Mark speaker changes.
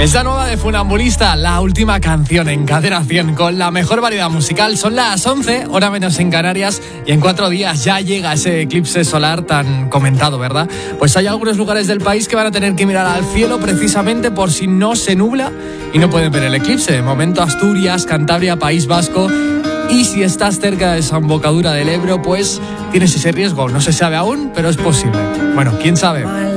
Speaker 1: Esta nueva de Funambulista, la última canción en Cadena 100 con la mejor variedad musical. Son las 11, hora menos en Canarias, y en 4 días ya llega ese eclipse solar tan comentado, ¿verdad? Pues hay algunos lugares del país que van a tener que mirar al cielo precisamente por si no se nubla y no pueden ver el eclipse. De momento Asturias, Cantabria, País Vasco. Y si estás cerca de Desembocadura del Ebro, pues tienes ese riesgo. No se sabe aún, pero es posible. Bueno, quién sabe.